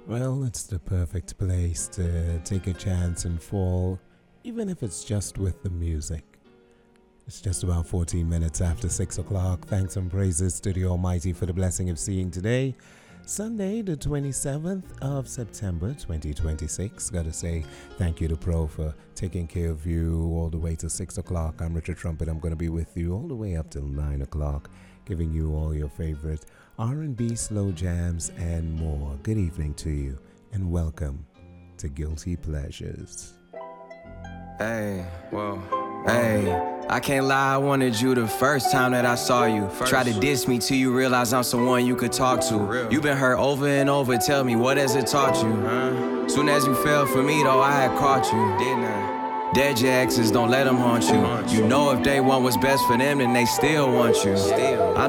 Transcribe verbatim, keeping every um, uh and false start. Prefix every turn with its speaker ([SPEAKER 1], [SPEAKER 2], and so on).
[SPEAKER 1] Well, it's the perfect place to take a chance and fall, even if it's just with the music. It's just about fourteen minutes after six o'clock. Thanks and praises to the Almighty for the blessing of seeing today, Sunday, the twenty-seventh of September, twenty twenty-six. Gotta say thank you to Pro for taking care of you all the way to six o'clock. I'm Richard Trumpet. I'm gonna be with you all the way up till nine o'clock, giving you all your favorite R and B, slow jams, and more. Good evening to you, and welcome to Guilty Pleasures.
[SPEAKER 2] Hey, whoa, hey. I can't lie, I wanted you the first time that I saw you. First. Try to diss me till you realize I'm someone you could talk to. You been hurt over and over, tell me, what has it taught you? Huh? Soon as you fell for me, though, I had caught you. Didn't I? Dead your exes, don't let them haunt you. You know if they want what's best for them, then they still want you. Still. I